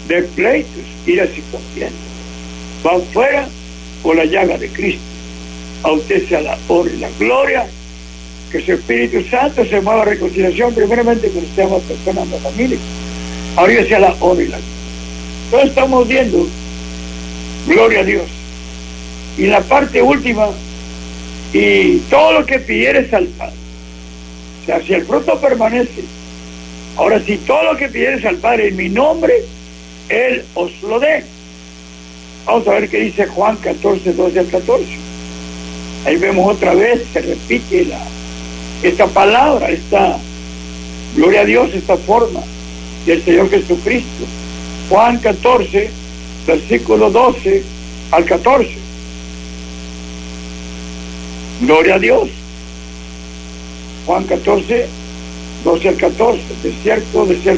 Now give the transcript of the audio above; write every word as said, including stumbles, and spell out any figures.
de pleitos, iras y contiendas. Van fuera por la llaga de Cristo. A usted sea la honra y la gloria. Que su Espíritu Santo se mueva a reconciliación, primeramente con usted, más personas, más familia. Ahora sea la honra y la gloria. Entonces estamos viendo, gloria a Dios. Y la parte última, y todo lo que pidieres al Padre. O sea, si el fruto permanece. Ahora, si todo lo que pidieres al Padre en mi nombre, Él os lo dé. Vamos a ver qué dice Juan catorce, doce al catorce. Ahí vemos otra vez, se repite la, esta palabra, esta, gloria a Dios, esta forma del Señor Jesucristo. Juan catorce, versículo doce al catorce. Gloria a Dios. Juan catorce, doce al catorce. De cierto, de cierto.